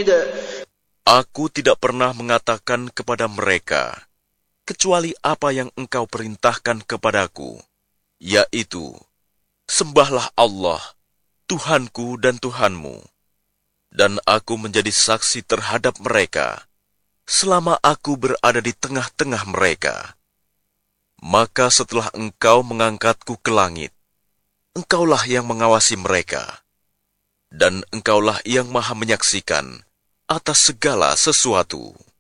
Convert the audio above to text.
Aku tidak pernah mengatakan kepada mereka, kecuali apa yang engkau perintahkan kepadaku, yaitu, sembahlah Allah, Tuhanku dan Tuhanmu. Dan aku menjadi saksi terhadap mereka, selama aku berada di tengah-tengah mereka. Maka setelah engkau mengangkatku ke langit, engkaulah yang mengawasi mereka, dan engkaulah yang maha menyaksikan atas segala sesuatu.